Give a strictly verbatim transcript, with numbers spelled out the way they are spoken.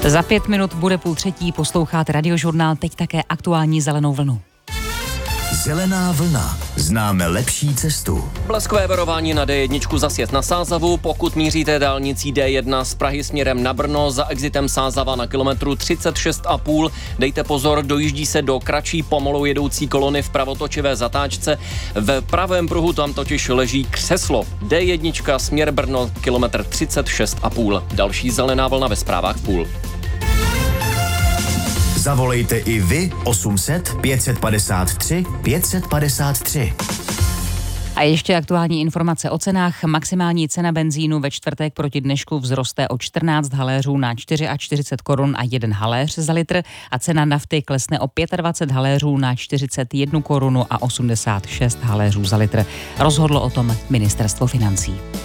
Za pět minut bude půl třetí, posloucháte Radiožurnál, teď také aktuální zelenou vlnu. Zelená vlna. Známe lepší cestu. Bleskové varování na D jedna za sjezd na Sázavu. Pokud míříte dálnicí D jedna z Prahy směrem na Brno za exitem Sázava na kilometru třicet šest a půl, dejte pozor, dojíždí se do kratší pomalu jedoucí kolony v pravotočivé zatáčce. V pravém pruhu tam totiž leží křeslo. D jedna směr Brno, kilometr třicet šest a půl. Další zelená vlna ve zprávách v půl. Zavolejte i vy osm set pět padesát tři pět padesát tři. A ještě aktuální informace o cenách. Maximální cena benzínu ve čtvrtek proti dnešku vzroste o čtrnáct haléřů na čtyřicet čtyři korun a jeden haléř za litr a cena nafty klesne o dvacet pět haléřů na čtyřicet jedna korunu a osmdesát šest haléřů za litr. Rozhodlo o tom ministerstvo financí.